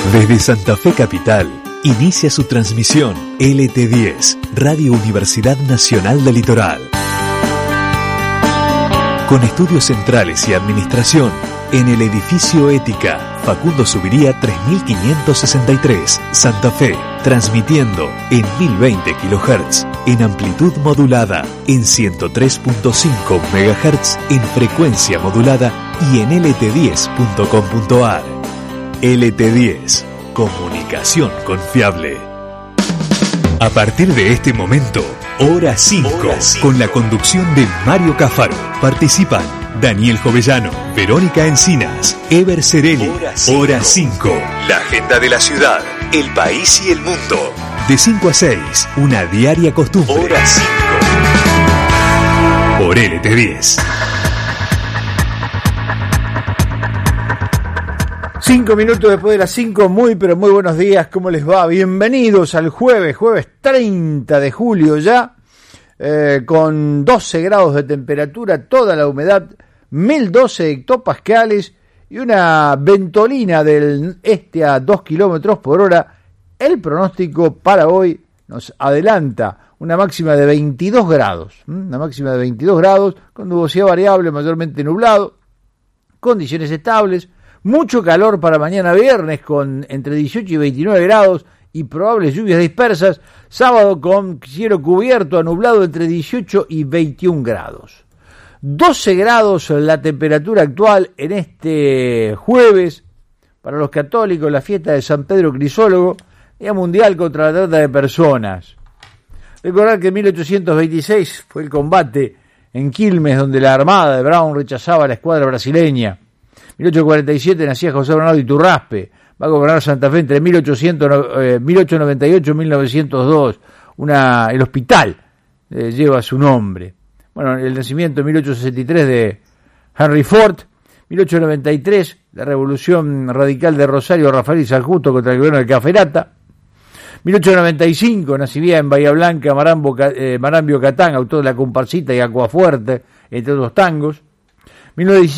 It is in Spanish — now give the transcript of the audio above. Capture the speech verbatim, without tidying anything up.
Desde Santa Fe Capital, inicia su transmisión L T diez, Radio Universidad Nacional del Litoral. Con estudios centrales y administración, en el edificio Ética, Facundo Subiría tres mil quinientos sesenta y tres, Santa Fe, transmitiendo en mil veinte kilohertz, en amplitud modulada, en ciento tres punto cinco megahertz, en frecuencia modulada y en L T diez punto com punto a r. L T diez, comunicación confiable. A partir de este momento, Hora cinco, con la conducción de Mario Cafaro. Participan Daniel Jovellano, Verónica Encinas, Ever Cerelli. Hora cinco, la agenda de la ciudad, el país y el mundo. De cinco a seis, una diaria costumbre. Hora cinco. Por L T diez. Cinco minutos después de las cinco, muy pero muy buenos días, ¿cómo les va? Bienvenidos al jueves, jueves treinta de julio ya, eh, con doce grados de temperatura, toda la humedad, mil doce hectopascales y una ventolina del este a dos kilómetros por hora. El pronóstico para hoy nos adelanta una máxima de veintidós grados, una máxima de veintidós grados, con nubosidad variable, mayormente nublado, condiciones estables. Mucho calor para mañana viernes con entre dieciocho y veintinueve grados y probables lluvias dispersas. Sábado con cielo cubierto a nublado entre dieciocho y veintiún grados. doce grados la temperatura actual en este jueves. Para los católicos, la fiesta de San Pedro Crisólogo, Día Mundial contra la Trata de Personas. Recordar que en mil ochocientos veintiséis fue el combate en Quilmes donde la Armada de Brown rechazaba a la escuadra brasileña. mil ochocientos cuarenta y siete nacía José Bernardo Iturraspe, va a gobernar Santa Fe entre mil ochocientos noventa y ocho y mil novecientos dos. Una, el hospital eh, lleva su nombre. Bueno, el nacimiento en mil ochocientos sesenta y tres de Henry Ford, mil ochocientos noventa y tres, la revolución radical de Rosario Rafael y San Justo contra el gobierno de Caferata. mil ochocientos noventa y cinco nacía en Bahía Blanca Marambo, eh, Marambio Catán, autor de La Comparsita y Acuafuerte, entre otros tangos. mil novecientos